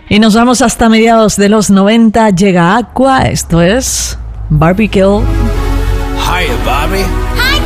Y nos vamos hasta mediados de los 90. Llega Aqua, esto es Barbie Girl. Hiya, Barbie. Hi,